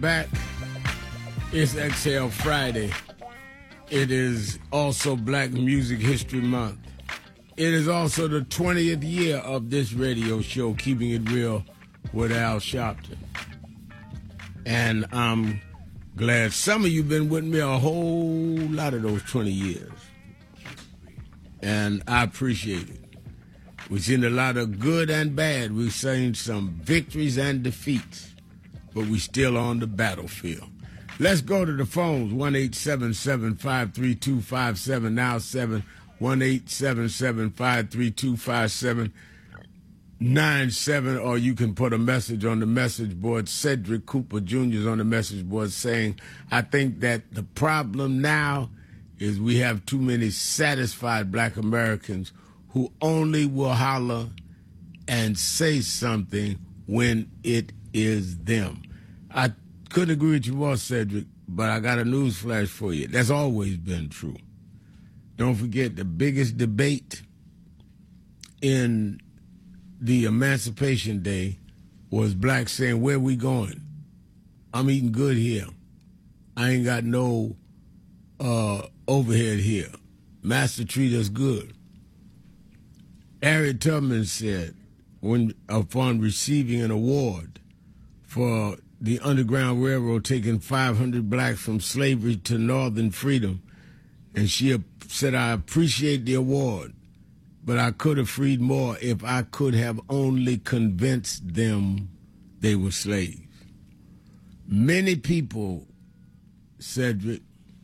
back. It's Exhale Friday. It is also Black Music History Month. It is also the 20th year of this radio show, Keeping It Real with Al Sharpton. And I'm glad some of you have been with me a whole lot of those 20 years. And I appreciate it. We've seen a lot of good and bad. We've seen some victories and defeats, but we still on the battlefield. Let's go to the phones. 1-877-532-57 now 7. 1-877-532-5797, or you can put a message on the message board. Cedric Cooper Jr. is on the message board saying, I think that the problem now is we have too many satisfied Black Americans who only will holler and say something when it is them. I couldn't agree with you more, Cedric, but I got a news flash for you. That's always been true. Don't forget, the biggest debate in the Emancipation Day was blacks saying, where we going? I'm eating good here. I ain't got no overhead here. Master treat us good. Harriet Tubman said, when upon receiving an award for the Underground Railroad taking 500 blacks from slavery to northern freedom, and she said, I appreciate the award, but I could have freed more if I could have only convinced them they were slaves. Many people, Cedric,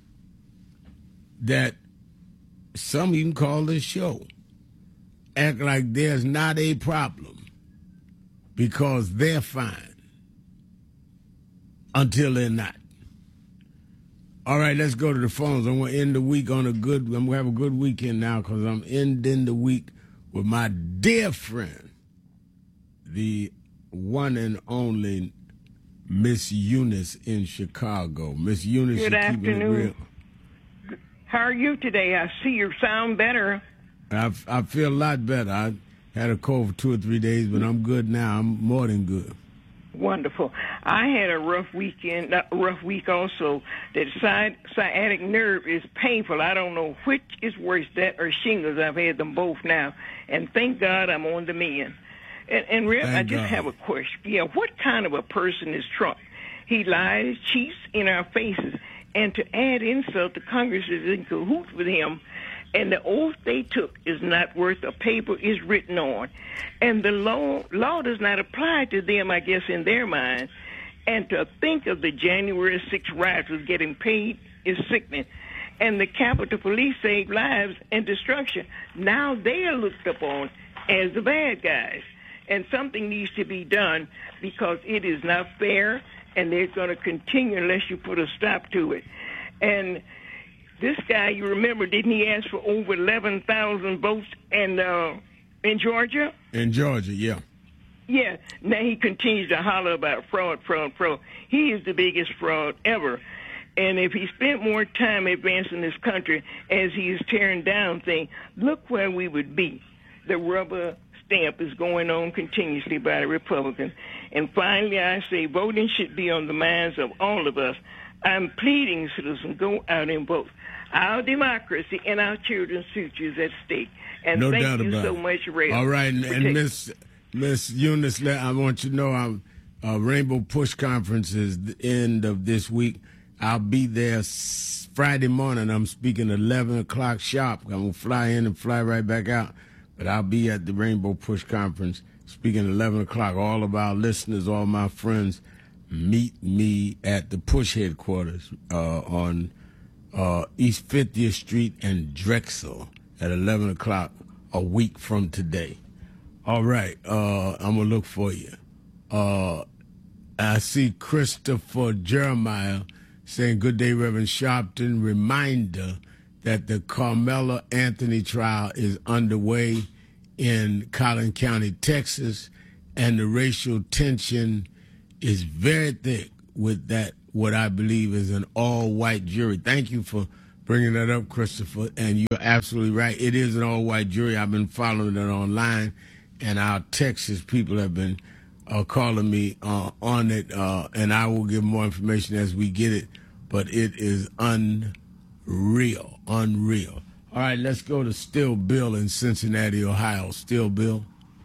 that some even call this show, act like there's not a problem because they're fine until they're not. All right, let's go to the phones. I'm going to end the week on I'm going to have a good weekend now because I'm ending the week with my dear friend, the one and only Miss Eunice in Chicago. Miss Eunice, good afternoon. How are you today? I see you sound better. I feel a lot better. I had a cold for 2 or 3 days, but I'm good now. I'm more than good. Wonderful. I had a rough week also. The sciatic nerve is painful. I don't know which is worse, that or shingles. I've had them both now. And thank God I'm on the mend. And Rev, I just have a question. Yeah, what kind of a person is Trump? He lies, cheats in our faces. And to add insult, the Congress is in cahoots with him. And the oath they took is not worth a paper it's written on. And the law does not apply to them, I guess, in their mind. And to think of the January 6th rioters getting paid is sickening. And the Capitol Police saved lives and destruction. Now they are looked upon as the bad guys. And something needs to be done because it is not fair, and they're going to continue unless you put a stop to it. And this guy, you remember, didn't he ask for over 11,000 votes in Georgia? In Georgia, yeah. Yeah. Now he continues to holler about fraud. He is the biggest fraud ever. And if he spent more time advancing this country as he is tearing down things, look where we would be. The rubber stamp is going on continuously by the Republicans. And finally, I say voting should be on the minds of all of us. I'm pleading, citizens, go out and vote. Our democracy and our children's future is at stake. And no thank doubt you about so it. much, Ray. All right, and Miss Eunice, I want you to know Rainbow Push Conference is the end of this week. I'll be there Friday morning. I'm speaking 11 o'clock sharp. I'm going to fly in and fly right back out. But I'll be at the Rainbow Push Conference speaking 11 o'clock. All of our listeners, all my friends, meet me at the Push headquarters on East 50th Street and Drexel at 11 o'clock a week from today. All right, I'm going to look for you. I see Christopher Jeremiah saying, good day, Reverend Sharpton. Reminder that the Carmela Anthony trial is underway in Collin County, Texas, and the racial tension is very thick with that, what I believe is an all-white jury. Thank you for bringing that up, Christopher, and you're absolutely right. It is an all-white jury. I've been following it online, and our Texas people have been calling me on it, and I will give more information as we get it. But it is unreal. All right, let's go to Still Bill in Cincinnati, Ohio. Still Bill.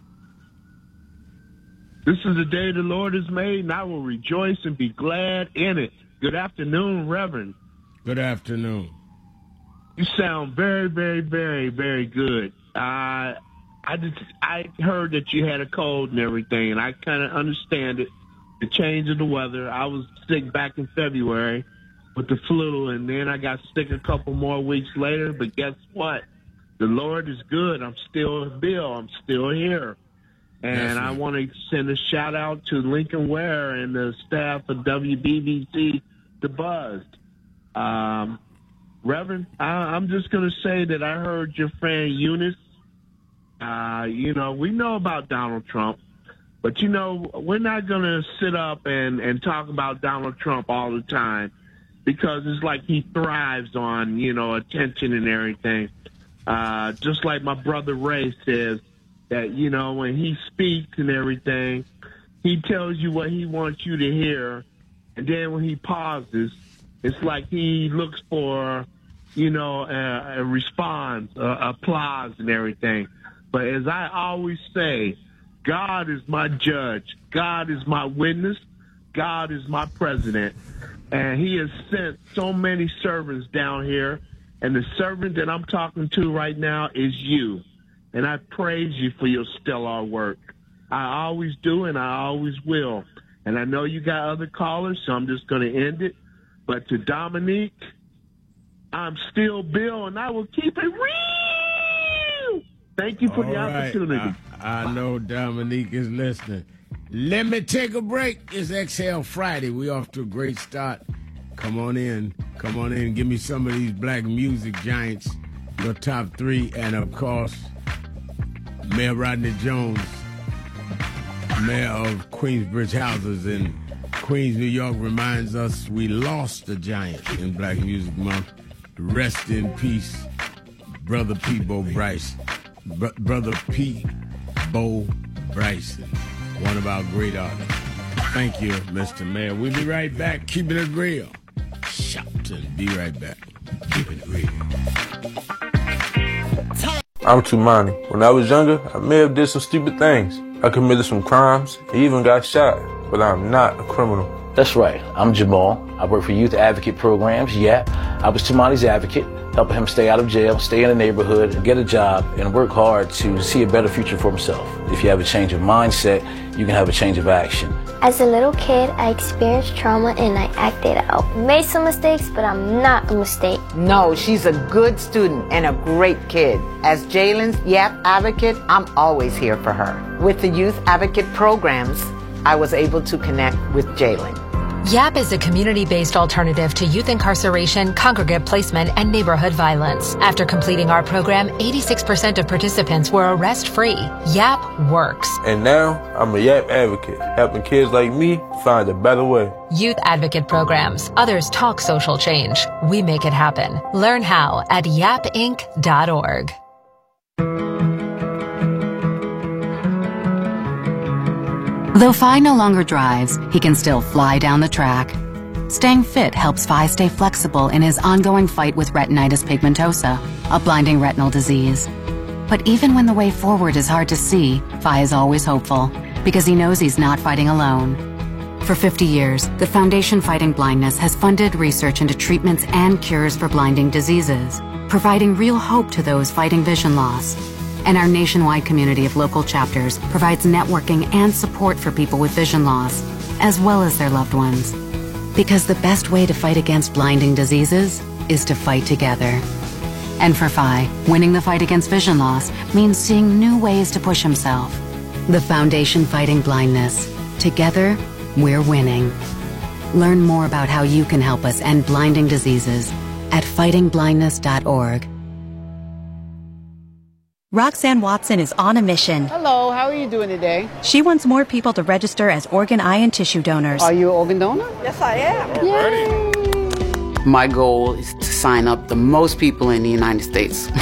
This is the day the Lord has made, and I will rejoice and be glad in it. Good afternoon, Reverend. Good afternoon. You sound very, very, very, very good. I heard that you had a cold and everything, and I kind of understand it. The change of the weather. I was sick back in February with the flu, and then I got sick a couple more weeks later. But guess what? The Lord is good. I'm still Bill. I'm still here. And I want to send a shout-out to Lincoln Ware and the staff of WBBC The Buzz. Reverend, I'm just going to say that I heard your friend Eunice. We know about Donald Trump, but, we're not going to sit up and talk about Donald Trump all the time because it's like he thrives on, attention and everything. Just like my brother Ray says that, when he speaks and everything, he tells you what he wants you to hear. And then when he pauses, it's like he looks for, a response, applause and everything. But as I always say, God is my judge. God is my witness. God is my president. And he has sent so many servants down here. And the servant that I'm talking to right now is you. And I praise you for your stellar work. I always do, and I always will. And I know you got other callers, so I'm just going to end it. But to Dominique, I'm still Bill, and I will keep it real. Thank you for the opportunity. I know Dominique is listening. Let me take a break. It's Exhale Friday. We off to a great start. Come on in. Give me some of these black music giants, your top three. And, of course, Mayor Rodney Jones, mayor of Queensbridge Houses in Queens, New York, reminds us we lost a giant in Black Music Month. Rest in peace, Brother P. Bo Bryson. Brother P. Bo Bryson, one of our great artists. Thank you, Mr. Mayor. We'll be right back. Keeping it real. Shouting. Be right back. Keeping it real. I'm Tumani. When I was younger, I may have did some stupid things. I committed some crimes, and even got shot, but I'm not a criminal. That's right. I'm Jamal. I work for Youth Advocate Programs. Yeah, I was Tumani's advocate, helping him stay out of jail, stay in the neighborhood, get a job, and work hard to see a better future for himself. If you have a change of mindset, you can have a change of action. As a little kid, I experienced trauma and I acted out. Made some mistakes, but I'm not a mistake. No, she's a good student and a great kid. As Jalen's YAP advocate, I'm always here for her. With the Youth Advocate Programs, I was able to connect with Jalen. YAP is a community-based alternative to youth incarceration, congregate placement, and neighborhood violence. After completing our program, 86% of participants were arrest-free. YAP works. And now, I'm a YAP advocate, helping kids like me find a better way. Youth Advocate Programs. Others talk social change. We make it happen. Learn how at yapinc.org. Though Phi no longer drives, he can still fly down the track. Staying fit helps Phi stay flexible in his ongoing fight with retinitis pigmentosa, a blinding retinal disease. But even when the way forward is hard to see, Phi is always hopeful, because he knows he's not fighting alone. For 50 years, the Foundation Fighting Blindness has funded research into treatments and cures for blinding diseases, providing real hope to those fighting vision loss. And our nationwide community of local chapters provides networking and support for people with vision loss, as well as their loved ones. Because the best way to fight against blinding diseases is to fight together. And for Phi, winning the fight against vision loss means seeing new ways to push himself. The Foundation Fighting Blindness. Together, we're winning. Learn more about how you can help us end blinding diseases at fightingblindness.org. Roxanne Watson is on a mission. Hello, how are you doing today? She wants more people to register as organ, eye, and tissue donors. Are you an organ donor? Yes, I am. Yay! My goal is to sign up the most people in the United States.